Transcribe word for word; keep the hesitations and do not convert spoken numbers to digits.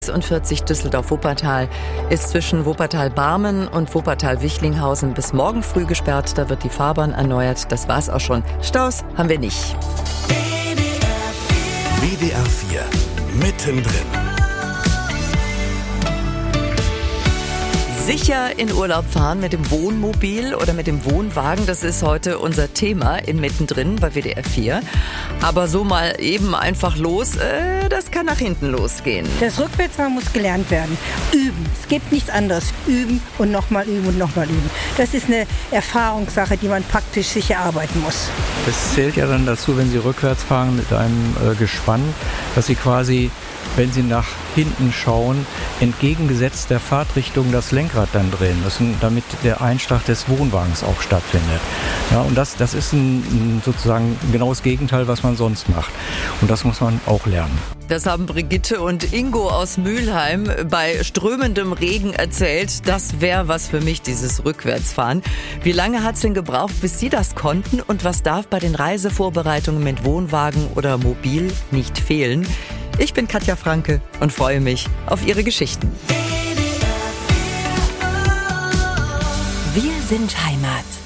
und vierzig Düsseldorf-Wuppertal ist zwischen Wuppertal-Barmen und Wuppertal-Wichlinghausen bis morgen früh gesperrt. Da wird die Fahrbahn erneuert. Das war's auch schon. Staus haben wir nicht. W D R vier mittendrin. Sicher in Urlaub fahren mit dem Wohnmobil oder mit dem Wohnwagen, das ist heute unser Thema in Mittendrin bei W D R vier. Aber so mal eben einfach los, äh, das kann nach hinten losgehen. Das Rückwärtsfahren muss gelernt werden. Üben. Es gibt nichts anderes. Üben und nochmal üben und nochmal üben. Das ist eine Erfahrungssache, die man praktisch sich erarbeiten muss. Es zählt ja dann dazu, wenn Sie rückwärts fahren mit einem äh, Gespann, dass Sie quasi, wenn Sie nach hinten schauen, entgegengesetzt der Fahrtrichtung das Lenkrad dann drehen müssen, damit der Einschlag des Wohnwagens auch stattfindet. Ja, und das, das ist ein, ein sozusagen genau das Gegenteil, was man sonst macht. Und das muss man auch lernen. Das haben Brigitte und Ingo aus Mülheim bei strömendem Regen erzählt. Das wäre was für mich, dieses Rückwärtsfahren. Wie lange hat es denn gebraucht, bis Sie das konnten? Und was darf bei den Reisevorbereitungen mit Wohnwagen oder Mobil nicht fehlen? Ich bin Katja Franke und freue mich auf Ihre Geschichten. Wir sind Heimat.